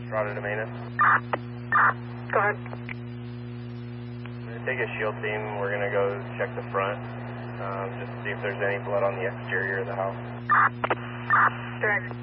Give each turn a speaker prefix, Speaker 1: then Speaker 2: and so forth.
Speaker 1: Strada to Manus.
Speaker 2: Go ahead.
Speaker 1: I'm going to take a shield team. We're going to go check the front, just to see if there's any blood on the exterior of the house.
Speaker 2: Direct.